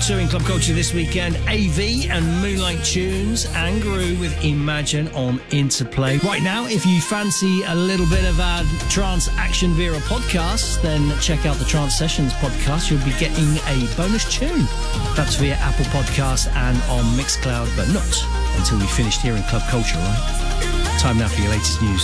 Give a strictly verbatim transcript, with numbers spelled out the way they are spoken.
two in Club Culture this weekend. A V and Moonlight Tunes, and Guru with Imagine on Interplay. Right now, if you fancy a little bit of our Trance Action Vera podcast, then check out the Trance Sessions podcast. You'll be getting a bonus tune. That's via Apple Podcasts and on Mixcloud, but not until we finished here in Club Culture, right? Time now for your latest news.